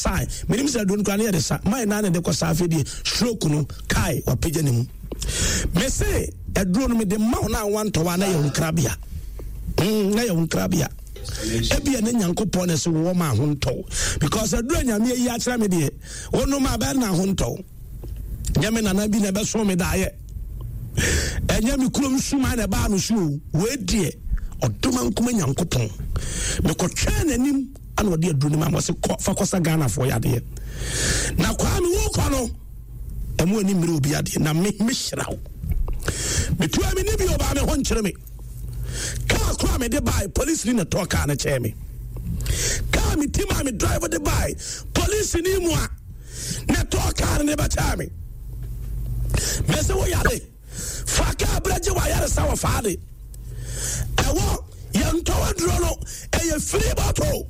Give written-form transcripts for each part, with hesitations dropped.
sai minim se adun kwa na de sa mai na de ko sa afedie stroke no kai wa page ne mu me se aduro no me de ma na wan to wa na ye hunkrabia na ye hunkrabia ebia na nyankopon na se wo ma honto because aduro nyame yi a kira me de ono ma ba na honto nyame na bi na be so me da ye enya mi kurom suma na ba no so we die odoma nkoma nyankopon me ko twa nanim ana ode aduro ma mo se fa kosa Ghana for ya de na kwa me wo ko no emu ani mire obi ade na me hyirawo me tuwa me ni bi oba me ho nkyere me ka kwa me de buy police ni na talk na che me ka me tima me driver de buy police ni mu a na talk na ba cha me se wo ya de fa ka braje wa ya sa wa fa de ewo ye nto wadro no e ye free bottle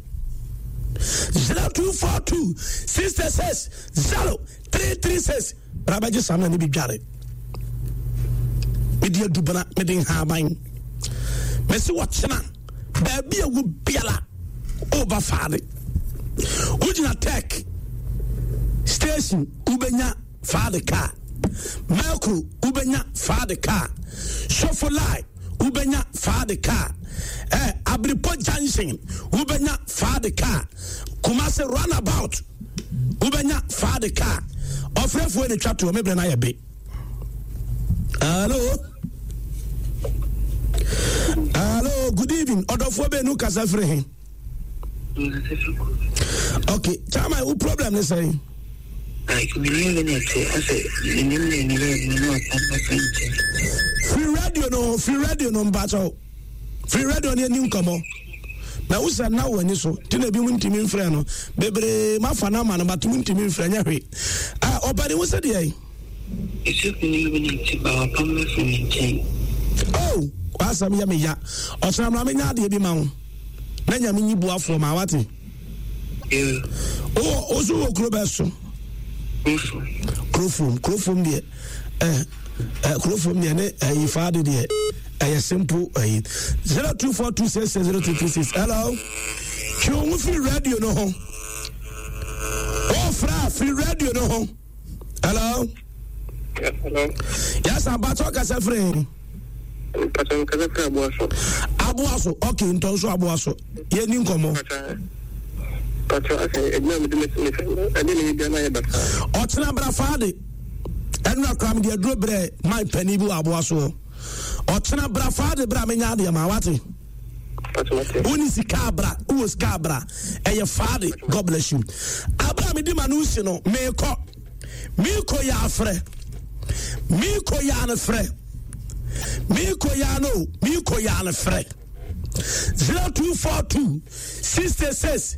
0242 66 0336 Rabaji Samna ni bidware media dubana medin haban mesi watchna ba bia wo biala over faade ujina tech station ubenya faade car macro ubenya faade car Sofolai ubenya faade car Abripo Junction ubenya faade car Kumase runabout ubenya faade car ofrefo ni twato mebre na yabe hello good evening odofo be nu kasa frɛ he okay chama who problem is saying I can believe in it. I say, free radio no mbacho. Free radio ni nim komo. Na usa na wani so. Tina bi muntimi mfrɛ no. Bebre mafana ma no batuntimi mfrɛ nya hwe. Obade wo se de ai. It's believe in it. Ba pamma from it. Oh, wasam ya me ya. Osram na me nya de bi ma wo. Na nya me nyibu afo ma wate. Yeah. Oh, ozo wo krobeso. Crofum de crofum de ne ifade de simple 0242660236 hello you free radio no ho free radio no ho hello yes about talk as a friend abuaso okay ntonso abuaso ye ni nkomo Otina brafade enra kram de aduro bre my penny bu aboaso Otina brafade bra menya de ma wate Uni sikabra uos cabra eye fade God bless you Abraham di manusi no meko ya afre miko ya na fre miko ya no miko ya na fre 0242 66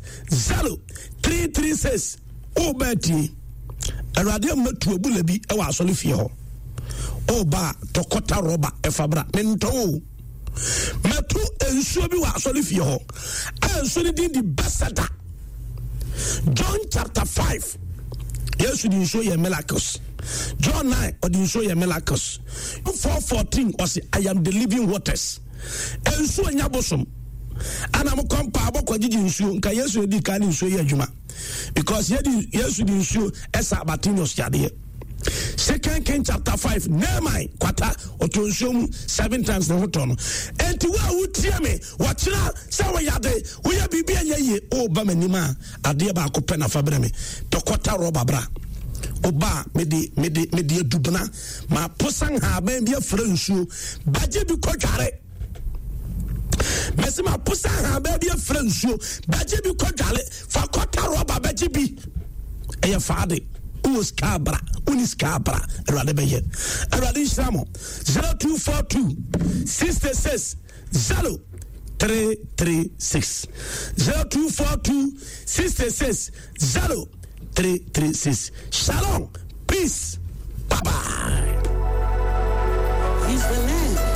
0336 obeti awade matu abula bi e wa asole fie ho oba tokota roba e fabra mento matu ensuo bi wa asole fie ho ensuo ni di besada John chapter 5 Yesu di show ye miracles John 9 or di show ye miracles 4:14 or say I am the living waters ensuo nya bosom ana mo kompa abokwa gigi nsuo nka Yesu edi ka ni nsuo ye adwuma because Yesu di nsuo esa abatinios yade 2 Kings chapter 5 Nehemiah kwata otonsuo 7 times the hoton enti wa wutie me wachira se wo yade wo ya bibia ye o ba manima ade ba akopɛ na fabra me tokota roba bra oba mede adubana ma posan ha ban bia fra nsuo baje bi kodware mesima posan ha ban bia fra nsuo baje bi kodware fa kota roba baje bi eye faade unis cabra erade beye erade inshamo 0242 66 0336 0242 66 0336 Shalom, peace, bye bye. He's the land.